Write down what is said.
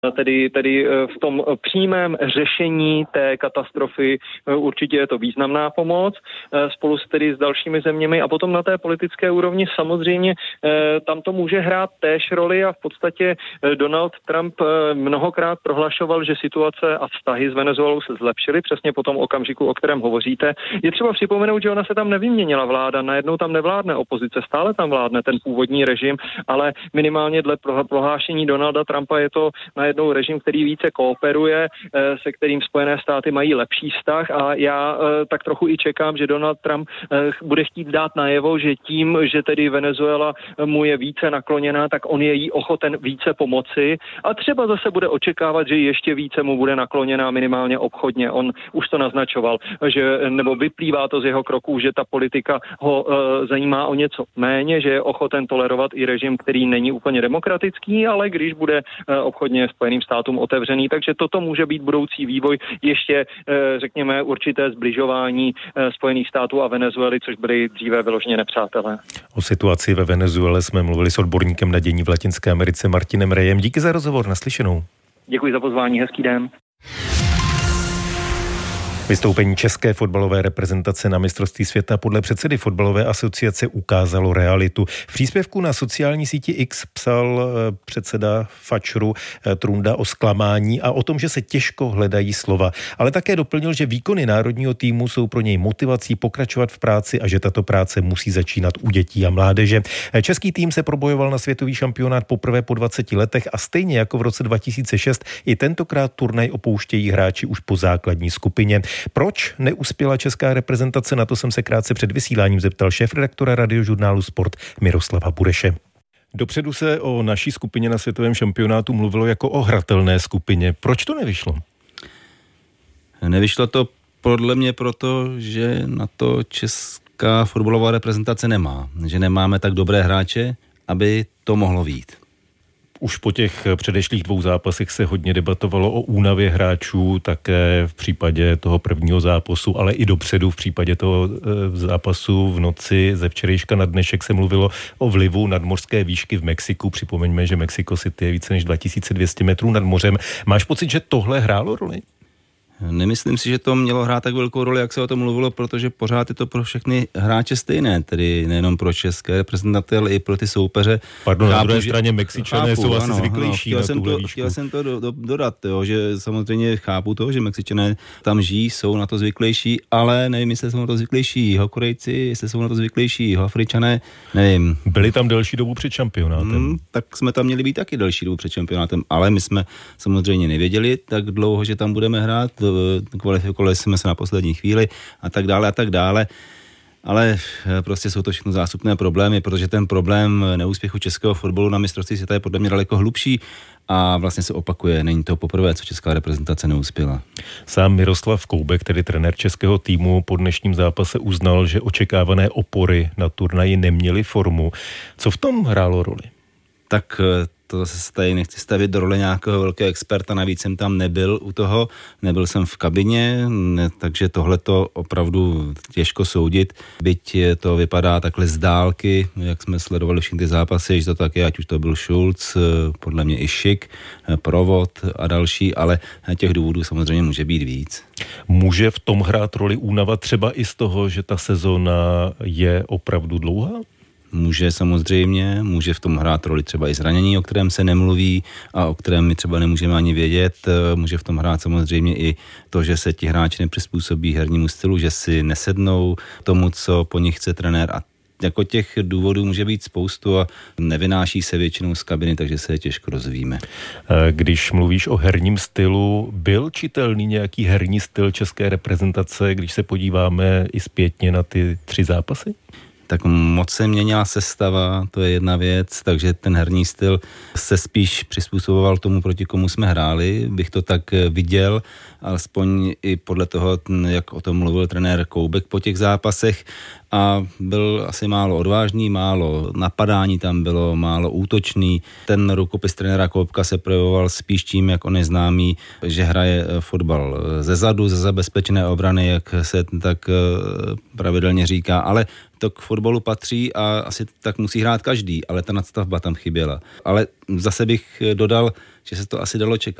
Tedy v tom přímém řešení té katastrofy určitě je to významná pomoc spolu s dalšími zeměmi a potom na té politické úrovni samozřejmě tam to může hrát též roli a v podstatě Donald Trump mnohokrát prohlašoval, že situace a vztahy s Venezuelou se zlepšily přesně po tom okamžiku, o kterém hovoříte. Je třeba připomenout, že ona se tam nevyměnila vláda, najednou tam nevládne opozice, stále tam vládne ten původní režim, ale minimálně dle prohlášení Donalda Trumpa je to najednou režim, který více kooperuje, se kterým Spojené státy mají lepší vztah a já tak trochu i čekám, že Donald Trump bude chtít dát najevo, že tím, že tedy Venezuela mu je více nakloněná, tak on je jí ochoten více pomoci a třeba zase bude očekávat, že ještě více mu bude nakloněná minimálně obchodně. On už to naznačoval, nebo vyplývá to z jeho kroků, že ta politika ho zajímá o něco méně, že je ochoten tolerovat i režim, který není úplně demokratický, ale když bude obchodně Spojeným státům otevřený, takže toto může být budoucí vývoj ještě, řekněme, určité zbližování Spojených států a Venezuely, což byly dříve vyloženě nepřátelé. O situaci ve Venezuele jsme mluvili s odborníkem na dění v Latinské Americe Martinem Rejem. Díky za rozhovor, naslyšenou. Děkuji za pozvání, hezký den. Vystoupení české fotbalové reprezentace na mistrovství světa podle předsedy fotbalové asociace ukázalo realitu. V příspěvku na sociální síti X psal předseda Fatschru Trunda o zklamání a o tom, že se těžko hledají slova. Ale také doplnil, že výkony národního týmu jsou pro něj motivací pokračovat v práci a že tato práce musí začínat u dětí a mládeže. Český tým se probojoval na světový šampionát poprvé po 20 letech a stejně jako v roce 2006 i tentokrát turnaj opouštějí hráči už po základní skupině. Proč neuspěla česká reprezentace? Na to jsem se krátce před vysíláním zeptal šéfredaktora Radiožurnálu Sport Miroslava Bureše. Dopředu se o naší skupině na světovém šampionátu mluvilo jako o hratelné skupině. Proč to nevyšlo? Nevyšlo to podle mě proto, že na to česká fotbalová reprezentace nemá. Že nemáme tak dobré hráče, aby to mohlo vyjít. Už po těch předešlých 2 zápasech se hodně debatovalo o únavě hráčů, také v případě toho prvního zápasu, ale i dopředu v případě toho zápasu v noci ze včerejška na dnešek se mluvilo o vlivu nadmořské výšky v Mexiku. Připomeňme, že Mexico City je více než 2200 metrů nad mořem. Máš pocit, že tohle hrálo roli? Nemyslím si, že to mělo hrát tak velkou roli, jak se o tom mluvilo, protože pořád je to pro všechny hráče stejné, tedy nejenom pro české reprezentanty, ale i pro ty soupeře. Pardon, na druhé straně Mexičané jsou asi zvyklejší na tuhle výšku. Chtěl jsem to dodat, jo, že samozřejmě chápu to, že Mexičané tam žijí, jsou na to zvyklejší, ale nevím, jestli jsou na to zvyklejší Jihokorejci, jestli jsou na to zvyklejší Jihoafričané, nevím. Byli tam delší dobu před šampionátem. Tak jsme tam měli být taky delší dobu před šampionátem, ale my jsme samozřejmě nevěděli tak dlouho, že tam budeme hrát. Kvalifikovali jsme se na poslední chvíli a tak dále. Ale prostě jsou to všechno zástupné problémy, protože ten problém neúspěchu českého fotbalu na mistrovství světa je podle mě daleko hlubší a vlastně se opakuje. Není to poprvé, co česká reprezentace neuspěla. Sám Miroslav Koubek, tedy trenér českého týmu, po dnešním zápase uznal, že očekávané opory na turnaji neměly formu. Co v tom hrálo roli? Tak to se tady nechci stavit do role nějakého velkého experta, navíc jsem tam nebyl u toho, nebyl jsem v kabině, takže tohle to opravdu těžko soudit, byť to vypadá takhle z dálky, jak jsme sledovali všechny ty zápasy, že to tak je, ať už to byl Schulz, podle mě i Šik, Provod a další, ale těch důvodů samozřejmě může být víc. Může v tom hrát roli únava třeba i z toho, že ta sezona je opravdu dlouhá? Může samozřejmě, může v tom hrát roli třeba i zranění, o kterém se nemluví a o kterém my třeba nemůžeme ani vědět. Může v tom hrát samozřejmě i to, že se ti hráči nepřizpůsobí hernímu stylu, že si nesednou tomu, co po nich chce trenér a jako těch důvodů může být spoustu a nevynáší se většinou z kabiny, takže se je těžko rozvíjíme. Když mluvíš o herním stylu, byl čitelný nějaký herní styl české reprezentace, když se podíváme i zpětně na ty 3 zápasy? Tak moc se měnila sestava, to je jedna věc, takže ten herní styl se spíš přizpůsoboval tomu, proti komu jsme hráli, bych to tak viděl, alespoň i podle toho, jak o tom mluvil trenér Koubek po těch zápasech a byl asi málo odvážný, málo napadání tam bylo, málo útočný. Ten rukopis trenéra Koubka se projevoval spíš tím, jak on je známý, že hraje fotbal ze zadu, ze zabezpečené obrany, jak se tak pravidelně říká, ale to k fotbalu patří a asi tak musí hrát každý, ale ta nadstavba tam chyběla. Ale zase bych dodal, že se to asi dalo čekat.